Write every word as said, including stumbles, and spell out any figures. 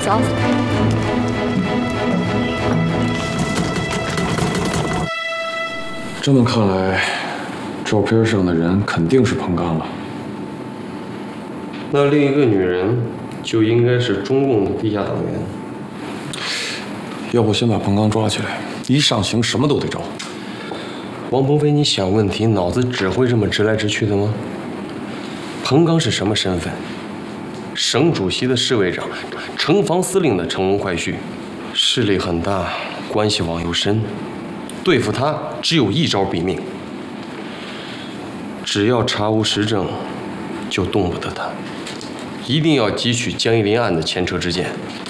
小子。 这么看来，照片上的人肯定是彭刚了。 那另一个女人就应该是中共的地下党员。 要不先把彭刚抓起来，一上刑什么都得招。 王鹏飞，你想问题脑子只会这么直来直去的吗？彭刚是什么身份？省主席的侍卫长，城防司令的乘龙快婿，势力很大，关系网又深，对付他只有一招毙命。只要查无实证，就动不得他。一定要汲取江一林案的前车之鉴。